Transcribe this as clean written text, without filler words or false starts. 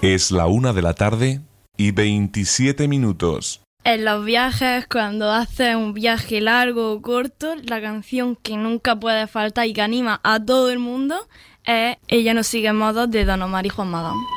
Es la 1:27 En los viajes, cuando haces un viaje largo o corto, la canción que nunca puede faltar y que anima a todo el mundo es Ella no sigue modos de Don Omar y Juan Magán.